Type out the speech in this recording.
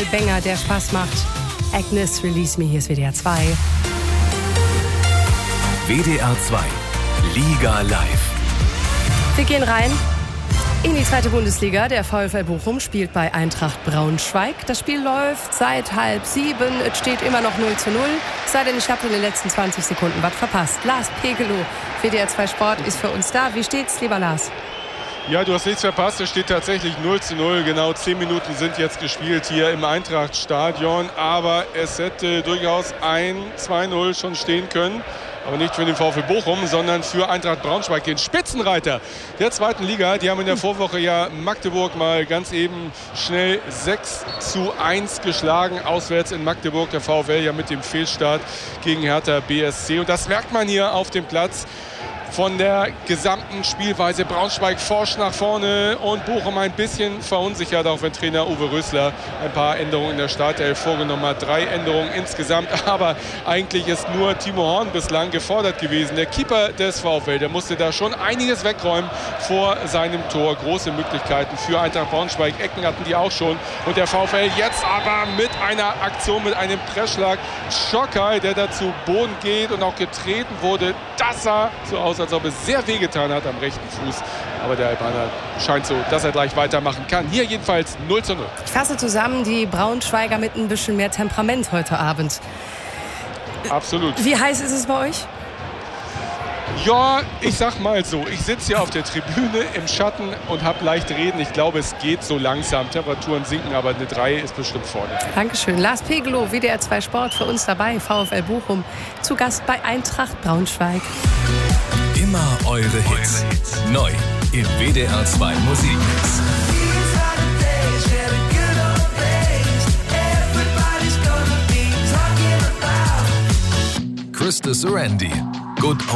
Knallbanger, der Spaß macht. Agnes, Release Me, hier ist WDR 2. WDR 2, Liga live. Wir gehen rein in die zweite Bundesliga. Der VfL Bochum spielt bei Eintracht Braunschweig. Das Spiel läuft seit 6:30. Es steht immer noch 0:0. Es sei denn, ich habe in den letzten 20 Sekunden was verpasst. Lars Pegelow, WDR 2 Sport, ist für uns da. Wie steht's, lieber Lars? Ja, du hast nichts verpasst. Es steht tatsächlich 0:0. Genau 10 Minuten sind jetzt gespielt hier im Eintracht-Stadion. Aber es hätte durchaus 1-2-0 schon stehen können. Aber nicht für den VfL Bochum, sondern für Eintracht Braunschweig, den Spitzenreiter der zweiten Liga. Die haben in der Vorwoche ja Magdeburg mal ganz eben schnell 6:1 geschlagen. Auswärts in Magdeburg, der VfL ja mit dem Fehlstart gegen Hertha BSC. Und das merkt man hier auf dem Platz. Von der gesamten Spielweise. Braunschweig forscht nach vorne und Bochum ein bisschen verunsichert, auch wenn Trainer Uwe Rösler ein paar Änderungen in der Startelf vorgenommen hat. 3 Änderungen insgesamt, aber eigentlich ist nur Timo Horn bislang gefordert gewesen. Der Keeper des VfL, der musste da schon einiges wegräumen vor seinem Tor. Große Möglichkeiten für Eintracht Braunschweig. Ecken hatten die auch schon. Und der VfL jetzt aber mit einer Aktion, mit einem Pressschlag. Schockei, der da zu Boden geht und auch getreten wurde. Das sah so aus, als ob es sehr wehgetan hat am rechten Fuß. Aber der Albaner scheint so, dass er gleich weitermachen kann. Hier jedenfalls 0:0. Ich fasse zusammen, die Braunschweiger mit ein bisschen mehr Temperament heute Abend. Absolut. Wie heiß ist es bei euch? Ja, ich sag mal so, ich sitze hier auf der Tribüne im Schatten und habe leicht reden. Ich glaube, es geht so langsam. Temperaturen sinken, aber eine 3 ist bestimmt vorne. Dankeschön. Lars Pegelow, WDR 2 Sport, für uns dabei. VfL Bochum, zu Gast bei Eintracht Braunschweig. Immer eure Hits. Neu im WDR 2 Musikmix. Krista Sorandi. Good